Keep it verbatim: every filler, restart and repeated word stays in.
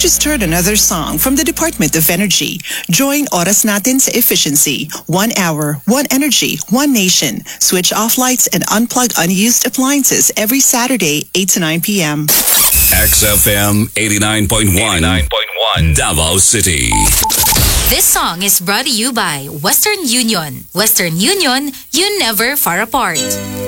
just heard another song from the Department of Energy. Join Oras Natin sa Efficiency. One hour, one energy, one nation. Switch off lights and unplug unused appliances every Saturday, eight to nine p.m. X F M eighty-nine point one, Davao City. This song is brought to you by Western Union. Western Union, you never far apart.